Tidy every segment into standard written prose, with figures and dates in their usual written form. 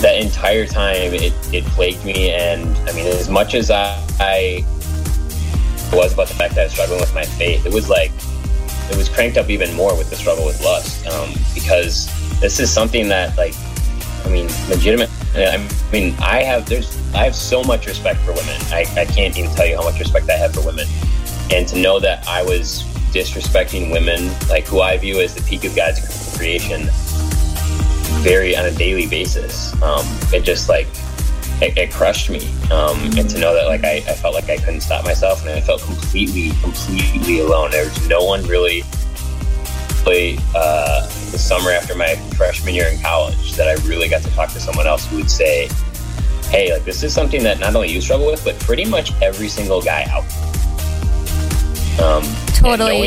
that entire time it plagued me. And I mean, as much as I was about the fact that I was struggling with my faith, it was cranked up even more with the struggle with lust, because this is something that, like, I mean, legitimate. I mean, I have so much respect for women. I can't even tell you how much respect I have for women. And to know that I was disrespecting women, like, who I view as the peak of God's creation, on a daily basis, it just, like, it crushed me. And to know that, like, I felt like I couldn't stop myself, and I felt completely alone. There was no one really, the summer after my freshman year in college, that I really got to talk to someone else who would say, hey, like, this is something that not only you struggle with, but pretty much every single guy out there. Totally.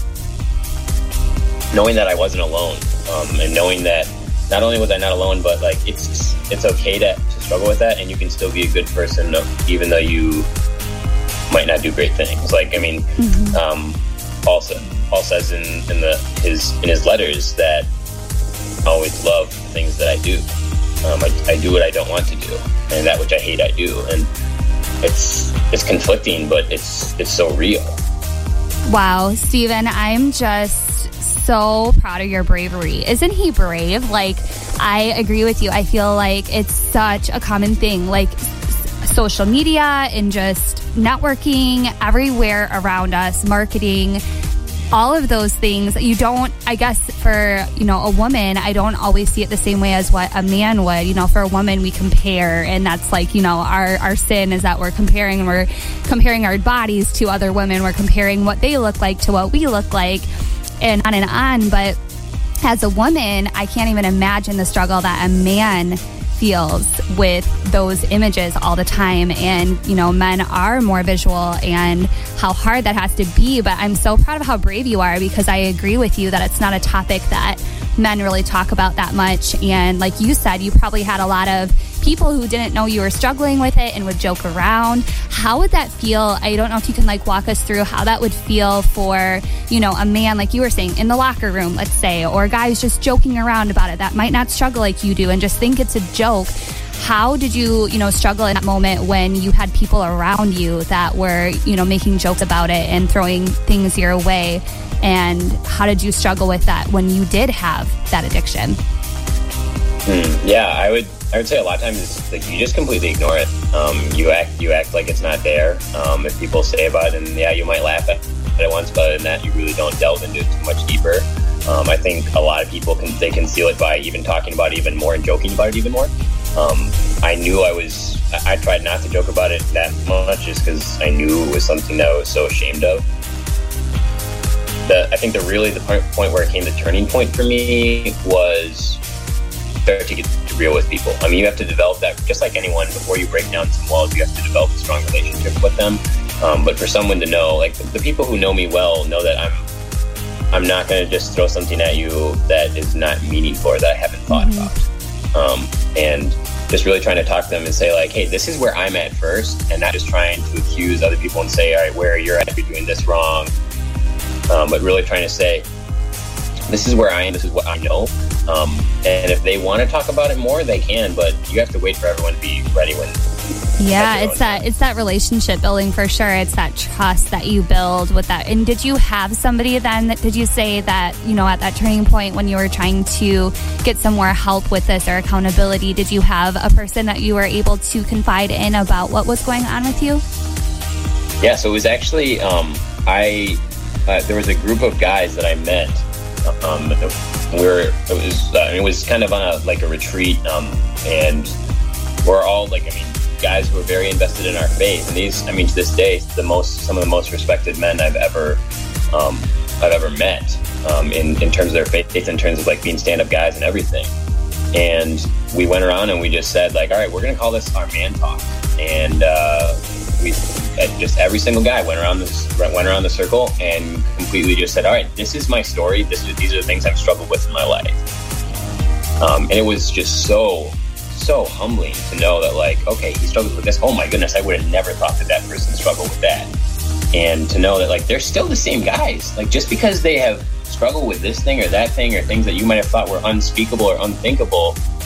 Knowing that I wasn't alone, and knowing that not only was I not alone, but, like, it's okay to struggle with that, and you can still be a good person even though you might not do great things. Like, I mean, Paul says in his letters that I always love the things that I do. I do what I don't want to do, and that which I hate I do. And it's conflicting, but it's so real. Wow, Stephen, I'm just so proud of your bravery. Isn't he brave? Like, I agree with you. I feel like it's such a common thing, like social media and just networking everywhere around us, marketing, all of those things. You don't, I guess for, a woman, I don't always see it the same way as what a man would. For a woman, we compare, and that's like, our sin is that we're comparing our bodies to other women. We're comparing what they look like to what we look like, and on and on. But as a woman, I can't even imagine the struggle that a man feels with those images all the time. And, men are more visual, and how hard that has to be. But I'm so proud of how brave you are, because I agree with you that it's not a topic that men really talk about that much. And like you said, you probably had a lot of people who didn't know you were struggling with it and would joke around. How would that feel? I don't know if you can walk us through how that would feel for, a man, like you were saying, in the locker room, let's say, or guys just joking around about it that might not struggle like you do and just think it's a joke. How did you, struggle in that moment when you had people around you that were, making jokes about it and throwing things your way? And how did you struggle with that when you did have that addiction? Yeah, I would say a lot of times it's like you just completely ignore it. You act like it's not there. If people say about it, and you might laugh at it once, but in that you really don't delve into it too much deeper. I think a lot of people they conceal it by even talking about it even more and joking about it even more. I tried not to joke about it that much just because I knew it was something that I was so ashamed of. I think the point where it came to turning point for me was start to get real with people. I mean, you have to develop that, just like anyone, before you break down some walls, you have to develop a strong relationship with them. But for someone to know, like the people who know me well know that I'm not going to just throw something at you that is not meaningful or that I haven't thought about. And just really trying to talk to them and say, like, hey, this is where I'm at first, and not just trying to accuse other people and say, all right, where you're at, you're doing this wrong. But really trying to say, this is where I am, this is what I know. And if they want to talk about it more, they can, but you have to wait for everyone to be ready when. Yeah, it's that relationship building for sure. It's that trust that you build with that. And did you have somebody then did you say that, at that turning point when you were trying to get some more help with this or accountability, did you have a person that you were able to confide in about what was going on with you? Yeah, so it was actually, there was a group of guys that I met. It was kind of on a retreat, and we're all guys who are very invested in our faith. And these, to this day, some of the most respected men I've ever met, in terms of their faith, in terms of being stand-up guys and everything. And we went around and we just said, all right, we're going to call this our man talk. And we just every single guy went around the circle and completely just said, all right, this is my story. These are the things I've struggled with in my life. And it was just so humbling to know that, okay, he struggled with this. Oh my goodness, I would have never thought that person struggled with that. And to know that, they're still the same guys. Just because they have struggled with this thing or that thing or things that you might have thought were unspeakable or unthinkable,